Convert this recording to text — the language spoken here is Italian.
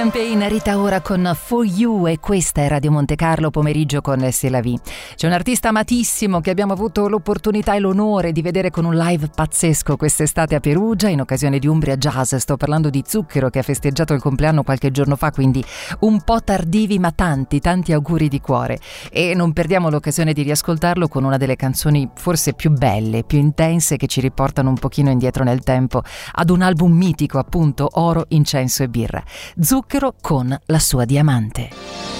Liam Payne, Rita Ora con For You, e questa è Radio Monte Carlo pomeriggio con C'est la vie. C'è un artista amatissimo che abbiamo avuto l'opportunità e l'onore di vedere con un live pazzesco quest'estate a Perugia in occasione di Umbria Jazz. Sto parlando di Zucchero, che ha festeggiato il compleanno qualche giorno fa, quindi un po' tardivi ma tanti auguri di cuore, e non perdiamo l'occasione di riascoltarlo con una delle canzoni forse più belle, più intense, che ci riportano un pochino indietro nel tempo ad un album mitico, appunto, Oro, Incenso e Birra. Zucchero con La sua diamante.